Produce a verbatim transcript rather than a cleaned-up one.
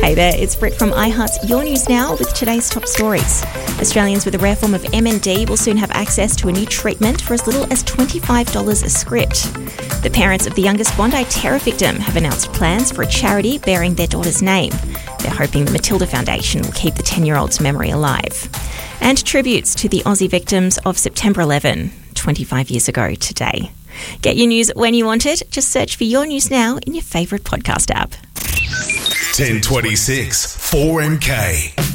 Hey there, it's Britt from iHeart's Your News Now with today's top stories. Australians with a rare form of M N D will soon have access to a new treatment for as little as twenty-five dollars a script. The parents of the youngest Bondi terror victim have announced plans for a charity bearing their daughter's name. They're hoping the Matilda Foundation will keep the ten-year-old's memory alive. And tributes to the Aussie victims of September eleventh, twenty-five years ago today. Get your news when you want it. Just search for Your News Now in your favourite podcast app. ten twenty-six, four M K.